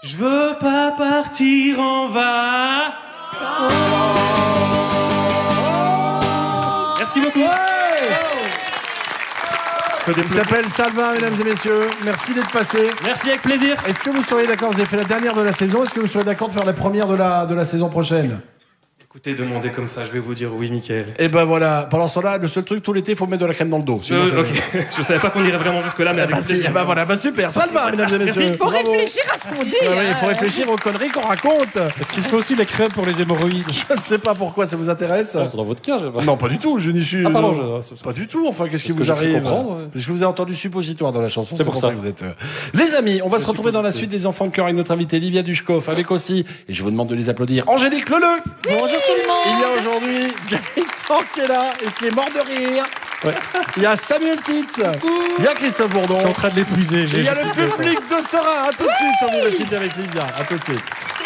Je veux pas partir en va. Merci beaucoup. Il s'appelle Salvin, mesdames et messieurs. Merci d'être passé. Merci, avec plaisir. Est-ce que vous seriez d'accord, vous avez fait la dernière de la saison, est-ce que vous seriez d'accord de faire la première de la saison prochaine? Écoutez, demandez comme ça, je vais vous dire oui, Mickaël. Et ben voilà, pendant ce temps-là, le seul truc, tout l'été, il faut mettre de la crème dans le dos. Sinon, Ok, je savais pas qu'on irait vraiment jusque-là, mais avec plaisir. Ben voilà, ben super, Salvin, mesdames et messieurs. Il faut réfléchir à ce qu'on dit. Ah oui, il faut réfléchir aux conneries qu'on raconte. Est-ce qu'il faut aussi les crèmes pour les hémorroïdes? Je ne sais pas pourquoi ça vous intéresse. C'est dans votre cas, je sais pas. Non, pas du tout, je n'y suis... Ah pardon, pas du tout, enfin, qu'est-ce qui Parce vous que j'ai cru arrive comprendre, ouais. Parce que vous avez entendu suppositoire dans la chanson, C'est pour ça que vous êtes... Les amis, on va se retrouver dans la suite des Enfants de Cœur avec notre invité Livia Dushkov, avec aussi, et je vous demande de les applaudir, Angélique Leleu. Bonjour tout le monde. Il y a aujourd'hui Gaëtan qui est là et qui est mort de rire. Ouais. Il y a Samuel Titz. Il y a Christophe Bourdon. Je suis en train de l'épuiser. Et il y a le public de Serein. À tout de suite sur Vivacité avec Livia. À tout de suite.